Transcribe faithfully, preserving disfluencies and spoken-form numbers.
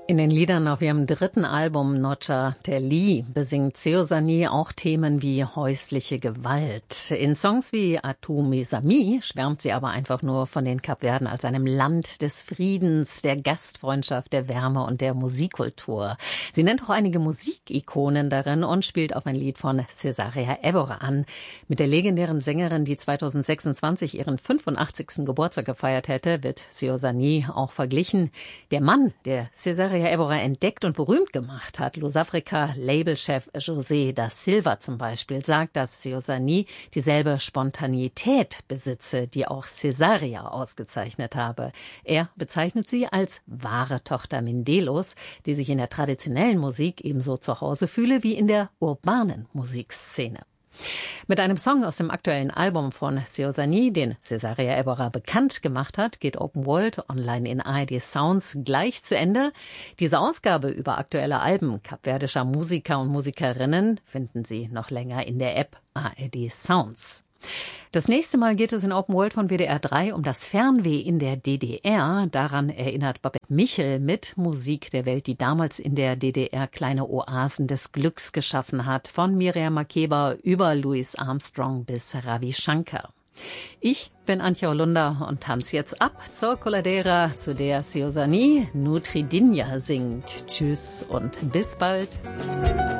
In den Liedern auf ihrem dritten Album Nocha Teli besingt Seosanee auch Themen wie häusliche Gewalt. In Songs wie Atu Mesami schwärmt sie aber einfach nur von den Kapverden als einem Land des Friedens, der Gastfreundschaft, der Wärme und der Musikkultur. Sie nennt auch einige Musikikonen darin und spielt auf ein Lied von Cesaria Evora an. Mit der legendären Sängerin, die zweitausendsechsundzwanzig ihren fünfundachtzigsten Geburtstag gefeiert hätte, wird Seosanee auch verglichen. Der Mann, der Cesaria Evora entdeckt und berühmt gemacht hat, Lusafrika-Labelchef José da Silva zum Beispiel, sagt, dass Seosanee dieselbe Spontaneität besitze, die auch Cesaria ausgezeichnet habe. Er bezeichnet sie als wahre Tochter Mindelos, die sich in der traditionellen Musik ebenso zu Hause fühle wie in der urbanen Musikszene. Mit einem Song aus dem aktuellen Album von Seosanee, den Cesaria Evora bekannt gemacht hat, geht Open World online in A R D Sounds gleich zu Ende. Diese Ausgabe über aktuelle Alben kapverdischer Musiker und Musikerinnen finden Sie noch länger in der App A R D Sounds. Das nächste Mal geht es in Open World von W D R drei um das Fernweh in der D D R. Daran erinnert Babette Michel mit Musik der Welt, die damals in der D D R kleine Oasen des Glücks geschaffen hat. Von Miriam Makeba über Louis Armstrong bis Ravi Shankar. Ich bin Antje Holunder und tanze jetzt ab zur Coladera, zu der Seosanee Nutridinya singt. Tschüss und bis bald.